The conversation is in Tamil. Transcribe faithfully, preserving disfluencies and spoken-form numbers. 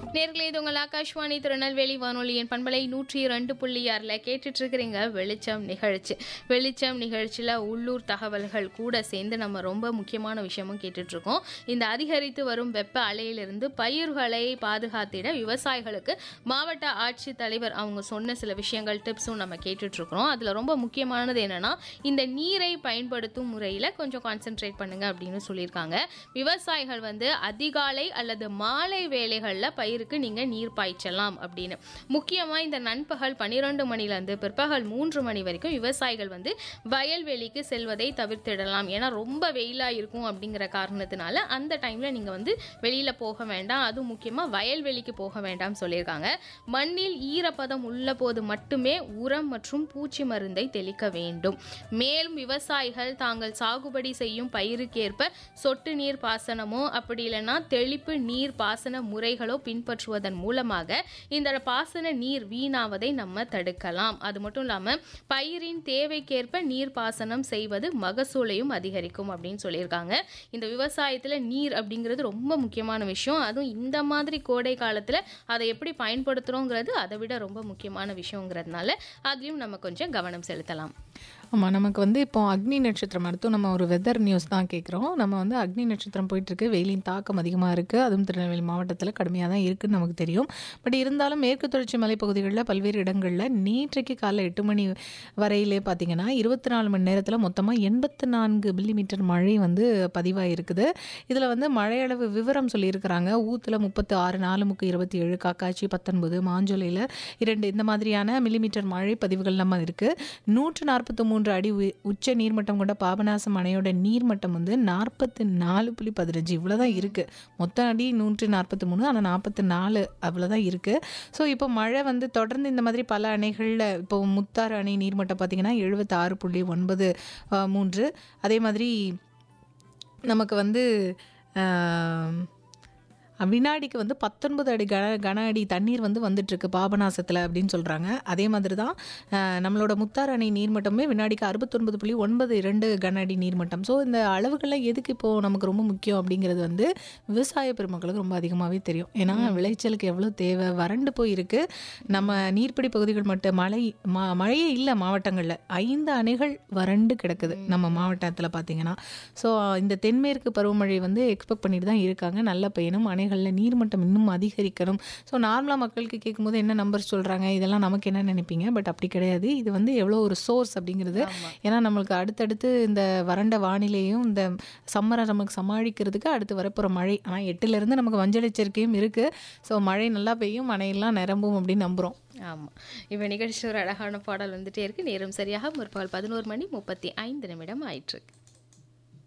நேர்களே, இது உங்கள் ஆகாஷ்வாணி திருநெல்வேலி வானொலியின் பண்பலை நூற்றி இரண்டு புள்ளி ஆறில் கேட்டுட்டு இருக்கிறீங்க வெளிச்சம் நிகழ்ச்சி. வெளிச்சம் நிகழ்ச்சியில் உள்ளூர் தகவல்கள் கூட சேர்ந்து நம்ம ரொம்ப முக்கியமான விஷயமும் கேட்டுட்ருக்கோம். இந்த அதிகரித்து வரும் வெப்ப அலையிலிருந்து பயிர்களை பாதுகாத்திட விவசாயிகளுக்கு மாவட்ட ஆட்சித்தலைவர் அவங்க சொன்ன சில விஷயங்கள் டிப்ஸும் நம்ம கேட்டுட்ருக்குறோம். அதில் ரொம்ப முக்கியமானது என்னென்னா, இந்த நீரை பயன்படுத்தும் முறையில் கொஞ்சம் கான்சென்ட்ரேட் பண்ணுங்க அப்படின்னு சொல்லியிருக்காங்க. விவசாயிகள் வந்து அதிகாலை அல்லது மாலை வேளைகளில் பயிருக்கு நீங்கள் நீர் பாய்ச்சலாம் அப்படின்னு. முக்கியமாக இந்த நண்பகல் பன்னிரெண்டு மணிலேருந்து பிற்பகல் மூன்று மணி வரைக்கும் விவசாயிகள் வந்து வயல்வெளிக்கு செல்வதை தவிர்த்திடலாம். ஏன்னா ரொம்ப வெயிலாக இருக்கும் அப்படிங்கிற காரணத்தினால அந்த டைமில் நீங்கள் வந்து வெளியில் போக வேண்டாம். அதுவும் முக்கியமாக வயல்வெளிக்கு போக வேண்டாம் சொல்லியிருக்காங்க. மண்ணில் ஈரப்பதம் உள்ள போது மட்டுமே உரம் மற்றும் பூச்சி மருந்தை தெளிக்க வேண்டும். மேலும் விவசாயிகள் தாங்கள் சாகுபடி செய்யும் பயிருக்கேற்ப சொட்டு நீர் பாசனமோ அப்படி இல்லைன்னா தெளிப்பு நீர் பாசன முறைகளோ பின்பற்றுவதன் மூலமாக இந்த பாசன நீர் வீணாவதை நம்ம தடுக்கலாம். அது மட்டும் இல்லாமல் பயிரின் தேவைக்கேற்ப நீர் பாசனம் செய்வது மகசூலையும் அதிகரிக்கும் அப்படின்னு சொல்லியிருக்காங்க. இந்த விவசாயத்தில் நீர் அப்படிங்கிறது ரொம்ப முக்கியமான விஷயம். அதுவும் இந்த மாதிரி கோடை காலத்தில் அதை எப்படி பயன்படுத்துகிறோங்கிறது அதை விட ரொம்ப முக்கியமான விஷயங்கிறதுனால அதையும் நம்ம கொஞ்சம் கவனம் செலுத்தலாம். ஆமாம், நமக்கு வந்து இப்போ அக்னி நட்சத்திரம் அடுத்தும் நம்ம ஒரு வெதர் நியூஸ் தான் கேட்குறோம். நம்ம வந்து அக்னி நட்சத்திரம் போயிட்டுருக்கு, வெயிலின் தாக்கம் அதிகமாக இருக்குது. அதுவும் திருநெல்வேலி மாவட்டத்தில் கடுமையாக தான் இருக்குதுன்னு நமக்கு தெரியும். பட் இருந்தாலும் மேற்கு தொடர்ச்சி மலைப்பகுதிகளில் பல்வேறு இடங்களில் நேற்றைக்கு காலை எட்டு மணி வரையிலே பார்த்திங்கன்னா இருபத்தி நாலு மணி நேரத்தில் மொத்தமாக எண்பத்தி நான்கு மில்லிமீட்டர் மழை வந்து பதிவாகிருக்குது. இதில் வந்து மழையளவு விவரம் சொல்லியிருக்கிறாங்க. ஊத்தில் முப்பத்தி ஆறு, நாலுமுக்கு இருபத்தி ஏழு, காக்காட்சி பத்தொன்பது, மாஞ்சோலையில் இரண்டு இந்த மாதிரியான மில்லிமீட்டர் மழை பதிவுகள் நம்ம இருக்குது. நூற்று நாற்பத்தி மூன்று அடி உச்ச நீர்மட்டம் கொண்ட பாபநாசம் அணையோட நீர்மட்டம் வந்து நாற்பத்தி நாலு புள்ளி பதினஞ்சு இவ்வளோதான் இருக்குது. மொத்த அடி நூற்றி நாற்பத்தி மூணு ஆனால் நாற்பத்தி நாலு அவ்வளோதான் இருக்குது. ஸோ இப்போ மழை வந்து தொடர்ந்து இந்த மாதிரி பல அணைகளில் இப்போ முத்தாறு அணை நீர்மட்டம் பார்த்திங்கன்னா எழுபத்தி ஆறு புள்ளி ஒன்பது மூன்று. அதே மாதிரி நமக்கு வந்து வினாடிக்கு வந்து பத்தொன்பது அடி கன கன அடி தண்ணீர் வந்து வந்துட்டுருக்கு பாபநாசத்தில் அப்படின்னு சொல்கிறாங்க. அதே மாதிரி தான் நம்மளோட முத்தாறு அணை நீர்மட்டமே வினாடிக்கு அறுபத்தொன்பது புள்ளி ஒன்பது இரண்டு கன அடி நீர்மட்டம். ஸோ இந்த அளவுகள்லாம் எதுக்கு இப்போது நமக்கு ரொம்ப முக்கியம் அப்படிங்கிறது வந்து விவசாய பெருமக்களுக்கு ரொம்ப அதிகமாகவே தெரியும். ஏன்னா விளைச்சலுக்கு எவ்வளோ தேவை, வறண்டு போய் இருக்குது. நம்ம நீர்ப்பிடி பகுதிகள் மட்டும் மழை மா மழையே இல்லை மாவட்டங்களில். ஐந்து அணைகள் வறண்டு கிடக்குது நம்ம மாவட்டத்தில் பார்த்திங்கன்னா. ஸோ இந்த தென்மேற்கு பருவமழை வந்து எக்ஸ்பெக்ட் பண்ணிட்டு தான் இருக்காங்க. நல்ல பெய்யணும், அணை நீர்மட்டம் இன்னும் அதிகரிக்கணும். ஸோ நார்மலாக மக்களுக்கு கேட்கும்போது என்ன நம்பர் சொல்கிறாங்க, இதெல்லாம் நமக்கு என்ன நினைப்பீங்க? பட் அப்படி கிடையாது. இது வந்து எவ்வளோ ஒரு சோர்ஸ் அப்படிங்கிறது. ஏன்னா நம்மளுக்கு அடுத்தடுத்து இந்த வறண்ட வானிலையும் இந்த சம்மரை நமக்கு சமாளிக்கிறதுக்கு அடுத்து வரப்போகிற மழை. ஆனால் எட்டுலேருந்து நமக்கு மஞ்சள் எச்சரிக்கையும் இருக்குது. ஸோ மழை நல்லா பெய்யும், அணையெல்லாம் நிரம்பும் அப்படின்னு நம்புகிறோம். ஆமாம், இப்போ நிகழ்ச்சி ஒரு அழகான பாடல் வந்துட்டே இருக்குது. நேரம் சரியாக முற்பகல் பதினோரு மணி முப்பத்தி ஐந்து நிமிடம் ஆயிற்றுக்கு.